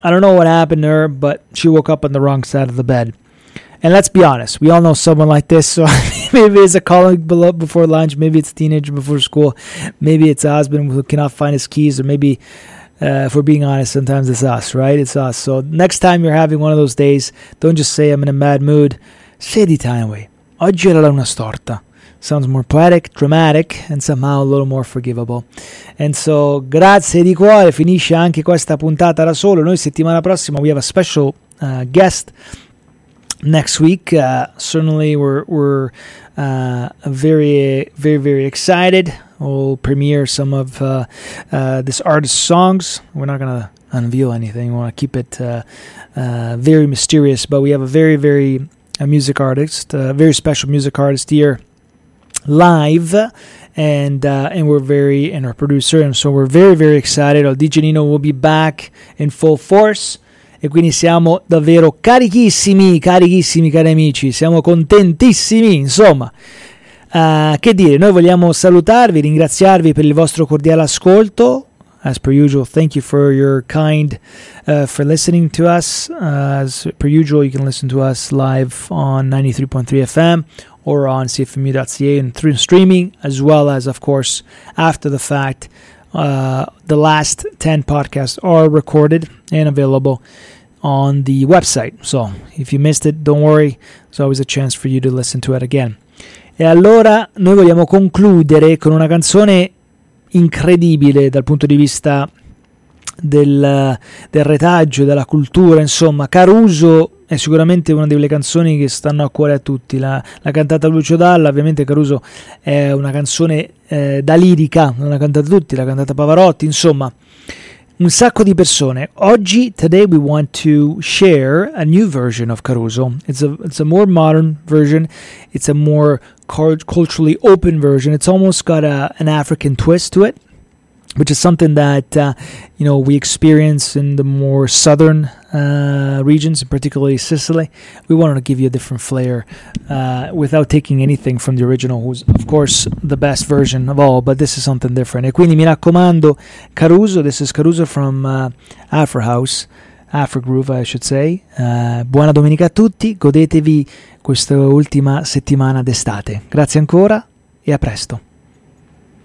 I don't know what happened to her, but she woke up on the wrong side of the bed. And let's be honest, we all know someone like this. So maybe it's a colleague before lunch, maybe it's a teenager before school, maybe it's a husband who cannot find his keys, or maybe, if we're being honest, sometimes it's us, right? It's us. So next time you're having one of those days, don't just say I'm in a bad mood. Say di anyway. Oggi era una storta. Sounds more poetic, dramatic, and somehow a little more forgivable. And so, grazie di cuore, finisce anche questa puntata da solo. Noi settimana prossima, we have a special guest next week. Certainly, we're very, very, very excited. We'll premiere some of this artist's songs. We're not going to unveil anything. We want to keep it very mysterious, but we have a very, very music artist, a very special music artist here live, and our producer, and so we're very, very excited. Il DJ Nino will be back in full force, e quindi siamo davvero carichissimi cari amici, siamo contentissimi, insomma. Che dire, noi vogliamo salutarvi, ringraziarvi per il vostro cordiale ascolto. As per usual, thank you for your for listening to us. As per usual, you can listen to us live on 93.3 FM or on cfmu.ca and through streaming, as well as, of course, after the fact. The last 10 podcasts are recorded and available on the website. So if you missed it, don't worry. There's always a chance for you to listen to it again. E allora noi vogliamo concludere con una canzone incredibile dal punto di vista del retaggio, della cultura, insomma. Caruso è sicuramente una delle canzoni che stanno a cuore a tutti. L'ha cantata Lucio Dalla, ovviamente Caruso è una canzone da lirica, non l'ha cantata tutti, l'ha cantata Pavarotti, insomma un sacco di persone. Today we want to share a new version of Caruso. It's a more modern version. It's a more culturally open version. It's almost got an African twist to it, which is something that we experience in the more southern regions, particularly Sicily. We wanted to give you a different flair without taking anything from the original, who's of course the best version of all, but this is something different. E quindi mi raccomando, Caruso, this is Caruso from Afro House, Afro Groove I should say. Buona domenica a tutti, godetevi questa ultima settimana d'estate. Grazie ancora e a presto.